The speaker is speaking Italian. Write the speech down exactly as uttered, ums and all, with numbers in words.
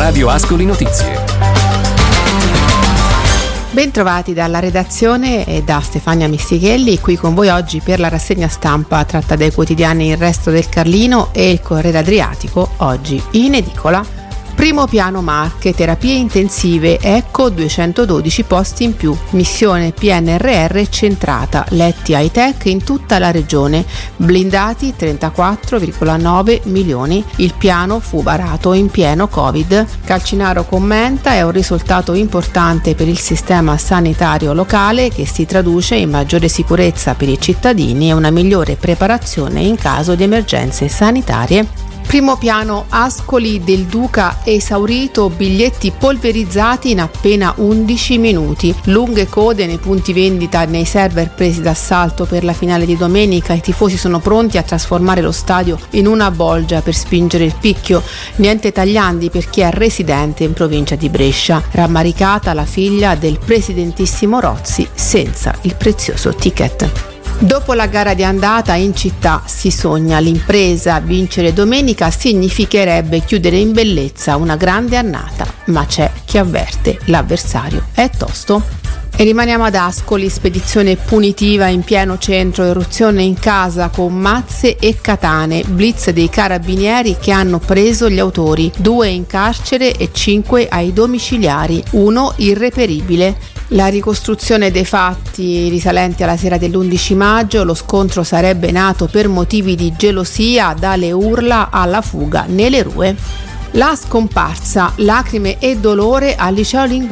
Radio Ascoli Notizie. Bentrovati dalla redazione e da Stefania Mistichelli, qui con voi oggi per la rassegna stampa tratta dai quotidiani Il Resto del Carlino e Il Corriere Adriatico, oggi in edicola. Primo piano Marche, terapie intensive, ecco duecentododici posti in più, missione P N R R centrata, letti high-tech in tutta la regione, blindati trentaquattro virgola nove milioni, il piano fu varato in pieno Covid. Calcinaro commenta, è un risultato importante per il sistema sanitario locale che si traduce in maggiore sicurezza per i cittadini e una migliore preparazione in caso di emergenze sanitarie. Primo piano Ascoli del Duca esaurito, biglietti polverizzati in appena undici minuti, lunghe code nei punti vendita e nei server presi d'assalto per la finale di domenica. I tifosi sono pronti a trasformare lo stadio in una bolgia per spingere il picchio, niente tagliandi per chi è residente in provincia di Brescia. Rammaricata la figlia del presidentissimo Rozzi senza il prezioso ticket. Dopo la gara di andata in città si sogna l'impresa, vincere domenica significherebbe chiudere in bellezza una grande annata, ma c'è chi avverte, l'avversario è tosto. E rimaniamo ad Ascoli, spedizione punitiva in pieno centro, eruzione in casa con mazze e katane, blitz dei carabinieri che hanno preso gli autori, due in carcere e cinque ai domiciliari, uno irreperibile. La ricostruzione dei fatti risalenti alla sera dell'undici maggio, lo scontro sarebbe nato per motivi di gelosia, dalle urla alla fuga nelle rue. La scomparsa, lacrime e dolore al liceo linguistico.